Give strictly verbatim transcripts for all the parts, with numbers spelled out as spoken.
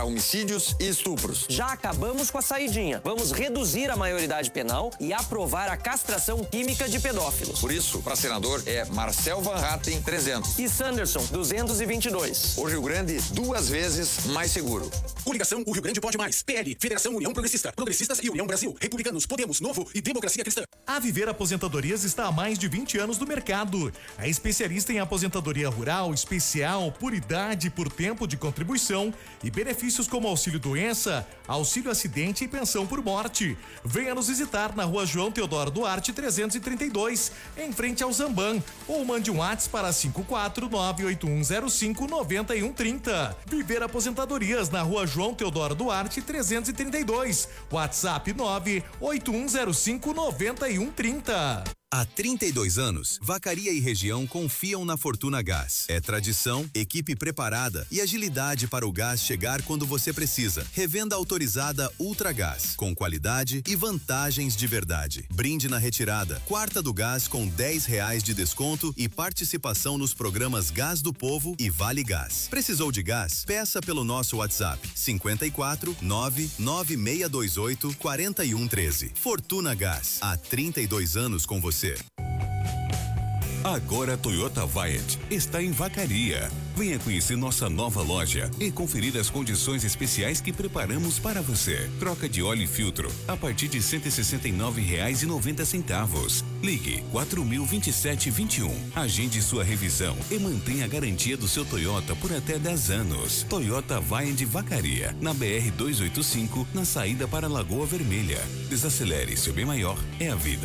homicídios e estupros. Já acabamos com a saidinha. Vamos reduzir a maioridade penal e aprovar a castração química de pedófilos. Por isso, para senador é Marcel Van Hatten, trezentos. E Sanderson, duzentos e vinte e dois. O Rio Grande, duas vezes mais seguro. Coligação O Rio Grande Pode Mais. P L, Federação União Progressista. Progressistas e União Brasil. Republicanos, Podemos, Novo e Democracia Cristã. A Viver Aposentadorias está há mais de vinte anos no mercado. É especialista em aposentadoria rural, especial, por idade, por tempo de contribuição e benefícios como auxílio doença, auxílio acidente e pensão por morte. Venha nos visitar na Rua João Teodoro Duarte trezentos e trinta e dois, em frente ao Zamban, ou mande um WhatsApp para cinco quatro nove oito um zero cinco nove um três zero. Viver Aposentadorias na Rua João Teodoro Duarte trezentos e trinta e dois, WhatsApp nove oito um zero cinco nove um três zero. Há trinta e dois anos, Vacaria e região confiam na Fortuna Gás. É tradição, equipe preparada e agilidade para o gás chegar quando você precisa. Revenda autorizada Ultragás, com qualidade e vantagens de verdade. Brinde na retirada. Quarta do gás com dez reais de desconto e participação nos programas Gás do Povo e Vale Gás. Precisou de gás? Peça pelo nosso WhatsApp cinquenta e quatro nove nove seis dois oito quatro um um três. Fortuna Gás, há trinta e dois anos com você. Agora a Toyota Viant está em Vacaria. Venha conhecer nossa nova loja e conferir as condições especiais que preparamos para você. Troca de óleo e filtro a partir de cento e sessenta e nove reais e noventa centavos. Ligue quatro mil vinte e sete vinte e um. Agende sua revisão e mantenha a garantia do seu Toyota por até dez anos. Toyota Viant Vacaria, na B R duzentos e oitenta e cinco, na saída para Lagoa Vermelha. Desacelere, seu bem maior é a vida.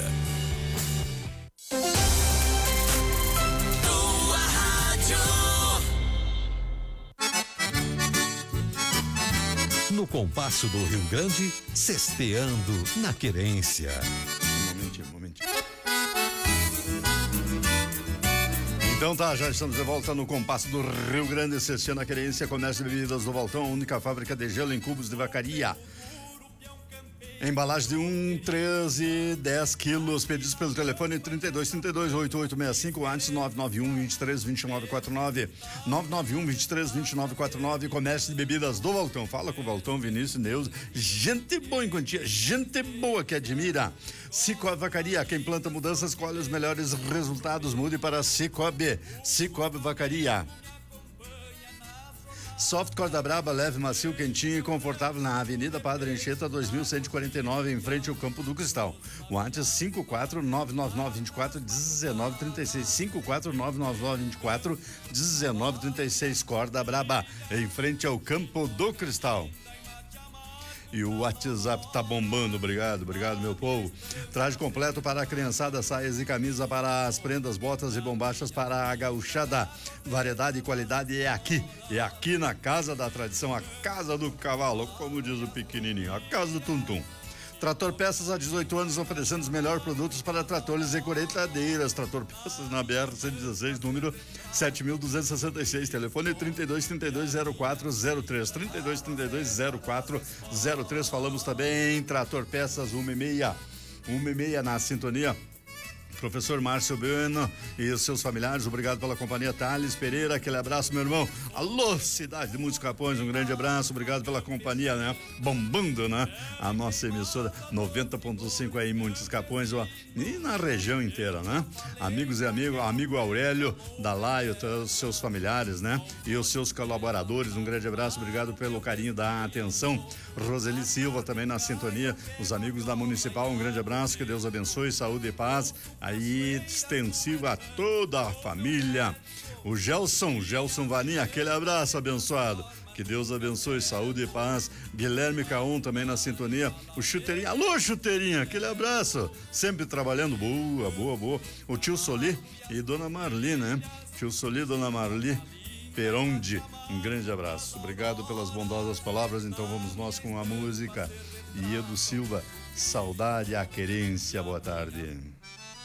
No compasso do Rio Grande, cesteando na querência. Um momentinho, um momentinho. Então tá, já estamos de volta no compasso do Rio Grande, cesteando na querência. Comércio de bebidas do Valtão, a única fábrica de gelo em cubos de Vacaria. Embalagem de um, treze, dez quilos, pedidos pelo telefone trinta e dois, trinta e dois, oitenta e oito sessenta e cinco, antes nove nove um, vinte e três, vinte e nove quarenta e nove, nove nove um, vinte e três, vinte e nove quarenta e nove, comércio de bebidas do Valtão. Fala com o Valtão, Vinícius, Neus, gente boa em quantia, gente boa que admira. Cicobi Vacaria, quem planta mudanças, colhe os melhores resultados, mude para Cicobi, Cicobi Vacaria. Soft Corda Braba, leve, macio, quentinho e confortável na Avenida Padre Anchieta dois mil cento e quarenta e nove, em frente ao Campo do Cristal. O WhatsApp cinco quatro nove nove nove vinte e quatro dezenove trinta e seis, cinco quatro nove nove nove vinte e quatro dezenove trinta e seis, Corda Braba, em frente ao Campo do Cristal. E o WhatsApp tá bombando, obrigado, obrigado meu povo. Traje completo para a criançada, saias e camisa para as prendas, botas e bombachas para a gauchada. Variedade e qualidade é aqui, é aqui na Casa da Tradição, a Casa do Cavalo, como diz o pequenininho, a Casa do Tum-Tum. Trator Peças há dezoito anos oferecendo os melhores produtos para tratores e colheitadeiras. Trator Peças na B R cento e dezesseis, número sete mil duzentos e sessenta e seis, telefone trinta e dois, trinta e dois, zero quatro zero três, trinta e dois, trinta e dois, zero quatro zero três. Falamos também Trator Peças uma e meia, uma e meia na sintonia. Professor Márcio Bueno e os seus familiares, obrigado pela companhia. Thales Pereira, aquele abraço, meu irmão. Alô, cidade de Muitos Capões, um grande abraço, obrigado pela companhia, né? Bombando, né? A nossa emissora noventa ponto cinco aí em Muitos Capões, ó, e na região inteira, né? Amigos e amigos, amigo Aurélio da Laio, os seus familiares, né? E os seus colaboradores, um grande abraço, obrigado pelo carinho da atenção. Roseli Silva também na sintonia, os amigos da Municipal, um grande abraço, que Deus abençoe, saúde e paz. Aí, extensivo a toda a família. O Gelson, Gelson Vaninha, aquele abraço abençoado. Que Deus abençoe, saúde e paz. Guilherme Caon também na sintonia. O Chuteirinha, alô Chuteirinha, aquele abraço. Sempre trabalhando, boa, boa, boa. O tio Soli e Dona Marli, né? Tio Soli e Dona Marli Peronde, um grande abraço. Obrigado pelas bondosas palavras. Então vamos nós com a música. Iedo Silva, Saudade à Querência. Boa tarde.